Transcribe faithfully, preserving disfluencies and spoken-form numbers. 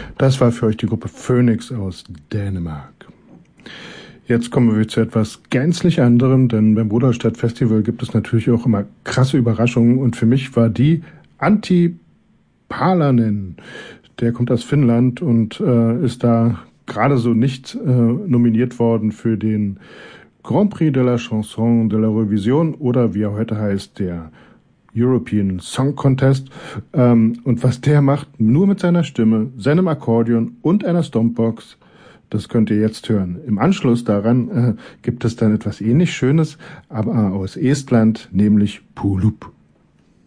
Das war für euch die Gruppe Phoenix aus Dänemark. Jetzt kommen wir zu etwas gänzlich anderem, denn beim Rudolstadt Festival gibt es natürlich auch immer krasse Überraschungen und für mich war die Antti Palanen. Der kommt aus Finnland und äh, ist da gerade so nicht äh, nominiert worden für den Grand Prix de la Chanson de l'Eurovision oder wie er heute heißt, der European Song Contest. Ähm, und was der macht, nur mit seiner Stimme, seinem Akkordeon und einer Stompbox, das könnt ihr jetzt hören. Im Anschluss daran äh, gibt es dann etwas ähnlich Schönes, aber aus Estland, nämlich Pulup.